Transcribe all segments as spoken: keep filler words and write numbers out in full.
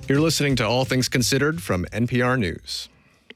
You're listening to All Things Considered from N P R News.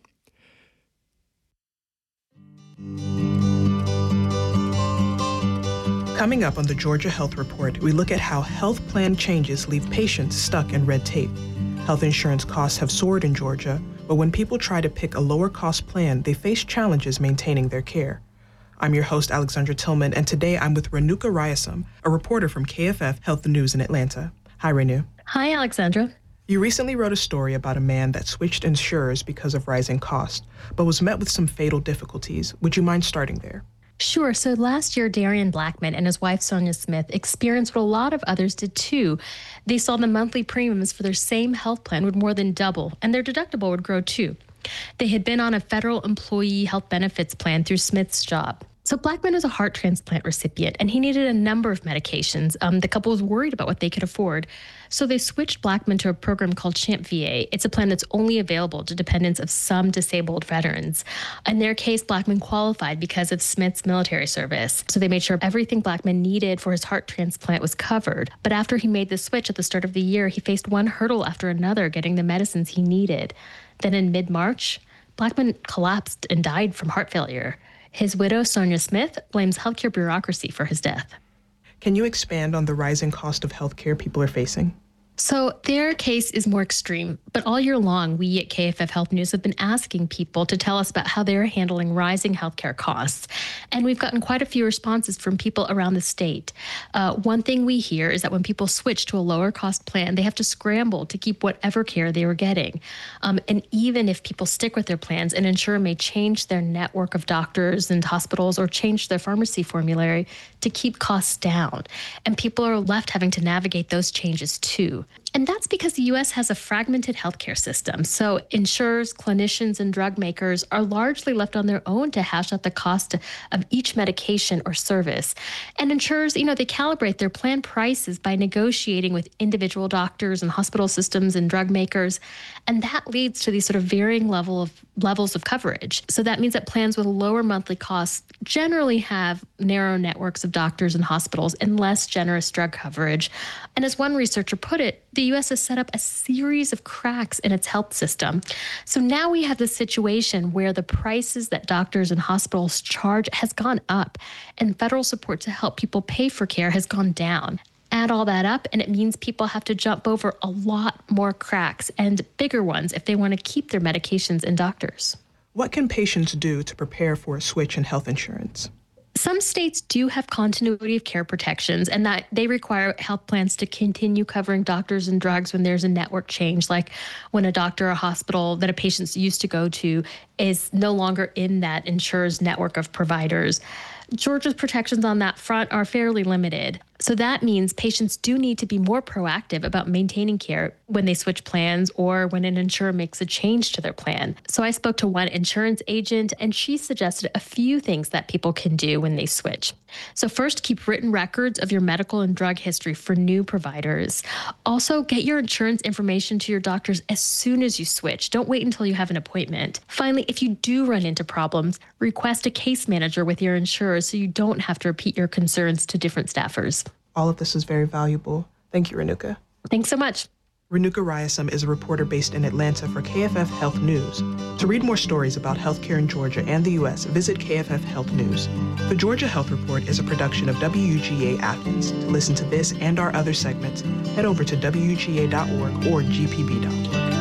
Coming up on the Georgia Health Report, we look at how health plan changes leave patients stuck in red tape. Health insurance costs have soared in Georgia, but when people try to pick a lower-cost plan, they face challenges maintaining their care. I'm your host, Alexandra Tillman, and today I'm with Renuka Ryasam, a reporter from K F F Health News in Atlanta. Hi, Renu. Hi, Alexandra. You recently wrote a story about a man that switched insurers because of rising costs, but was met with some fatal difficulties. Would you mind starting there? Sure. So last year, Darian Blackman and his wife, Sonia Smith, experienced what a lot of others did too. They saw the monthly premiums for their same health plan would more than double, and their deductible would grow too. They had been on a federal employee health benefits plan through Smith's job. So Blackman was a heart transplant recipient, and he needed a number of medications. Um, the couple was worried about what they could afford. So they switched Blackman to a program called CHAMP V A. It's a plan that's only available to dependents of some disabled veterans. In their case, Blackman qualified because of Smith's military service. So they made sure everything Blackman needed for his heart transplant was covered. But after he made the switch at the start of the year, he faced one hurdle after another getting the medicines he needed. Then in mid-March, Blackman collapsed and died from heart failure. His widow, Sonia Smith, blames healthcare bureaucracy for his death. Can you expand on the rising cost of healthcare people are facing? So their case is more extreme, but all year long, we at K F F Health News have been asking people to tell us about how they're handling rising healthcare costs. And we've gotten quite a few responses from people around the state. Uh, one thing we hear is that when people switch to a lower cost plan, they have to scramble to keep whatever care they were getting. Um, and even if people stick with their plans, an insurer may change their network of doctors and hospitals or change their pharmacy formulary to keep costs down. And people are left having to navigate those changes too. And that's because the U S has a fragmented healthcare system. So insurers, clinicians, and drug makers are largely left on their own to hash out the cost of each medication or service. And insurers, you know, they calibrate their plan prices by negotiating with individual doctors and hospital systems and drug makers. And that leads to these sort of varying level of levels of coverage. So that means that plans with lower monthly costs generally have narrow networks of doctors and hospitals and less generous drug coverage. And as one researcher put it, the U S has set up a series of cracks in its health system. So now we have this situation where the prices that doctors and hospitals charge has gone up, and federal support to help people pay for care has gone down. Add all that up, and it means people have to jump over a lot more cracks and bigger ones if they want to keep their medications and doctors. What can patients do to prepare for a switch in health insurance? Some states do have continuity of care protections, and that they require health plans to continue covering doctors and drugs when there's a network change, like when a doctor or hospital that a patient used to go to is no longer in that insurer's network of providers. Georgia's protections on that front are fairly limited. So that means patients do need to be more proactive about maintaining care when they switch plans or when an insurer makes a change to their plan. So I spoke to one insurance agent, and she suggested a few things that people can do when they switch. So first, keep written records of your medical and drug history for new providers. Also, get your insurance information to your doctors as soon as you switch. Don't wait until you have an appointment. Finally, if you do run into problems, request a case manager with your insurer so you don't have to repeat your concerns to different staffers. All of this is very valuable. Thank you, Renuka. Thanks so much. Renuka Ryasam is a reporter based in Atlanta for K F F Health News. To read more stories about healthcare in Georgia and the U S, visit K F F Health News. The Georgia Health Report is a production of W U G A Athens. To listen to this and our other segments, head over to W U G A dot org or G P B dot org.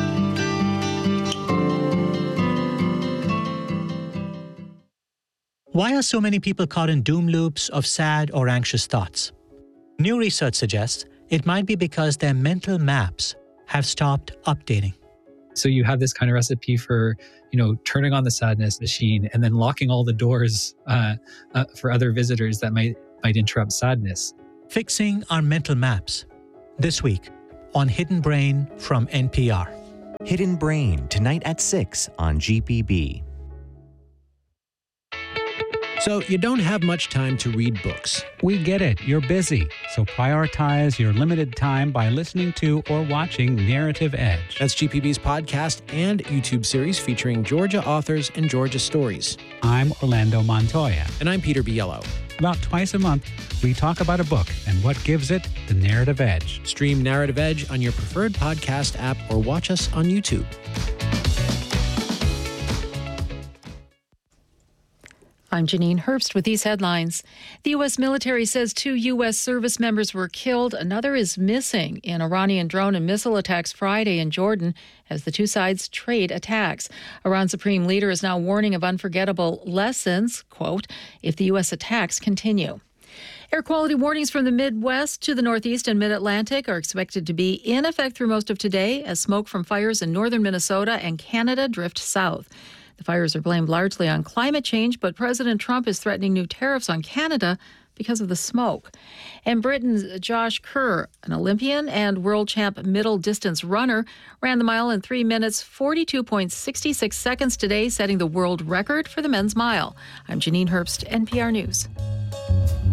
Why are so many people caught in doom loops of sad or anxious thoughts? New research suggests it might be because their mental maps have stopped updating. So you have this kind of recipe for, you know, turning on the sadness machine and then locking all the doors uh, uh, for other visitors that might might interrupt sadness. Fixing our mental maps. This week on Hidden Brain from N P R. Hidden Brain, tonight at six on G P B. So you don't have much time to read books. We get it. You're busy. So prioritize your limited time by listening to or watching Narrative Edge. That's G P B's podcast and YouTube series featuring Georgia authors and Georgia stories. I'm Orlando Montoya. And I'm Peter Biello. About twice a month, we talk about a book and what gives it the narrative edge. Stream Narrative Edge on your preferred podcast app or watch us on YouTube. I'm Janine Herbst with these headlines. The U S military says two U S service members were killed. Another is missing in Iranian drone and missile attacks Friday in Jordan as the two sides trade attacks. Iran's supreme leader is now warning of unforgettable lessons, quote, if the U S attacks continue. Air quality warnings from the Midwest to the Northeast and Mid-Atlantic are expected to be in effect through most of today as smoke from fires in northern Minnesota and Canada drift south. The fires are blamed largely on climate change, but President Trump is threatening new tariffs on Canada because of the smoke. And Britain's Josh Kerr, an Olympian and world champ middle distance runner, ran the mile in three minutes, forty-two point six six seconds today, setting the world record for the men's mile. I'm Janine Herbst, N P R News.